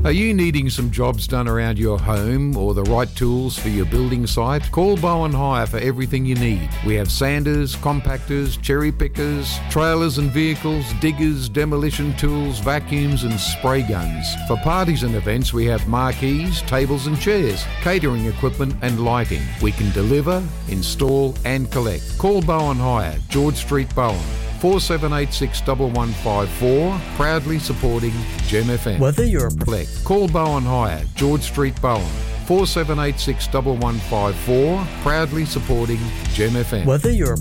Are you needing some jobs done around your home or the right tools for your building site? Call Bowen Hire for everything you need. We have sanders, compactors, cherry pickers, trailers and vehicles, diggers, demolition tools, vacuums and spray guns. For parties and events, we have marquees, tables and chairs, catering equipment and lighting. We can deliver, install and collect. Call Bowen Hire, George Street, Bowen. 47861154, proudly supporting Gem FM. Whether you're a Call Bowen Hire, George Street, Bowen. 47861154, proudly supporting Gem FM. Whether you're a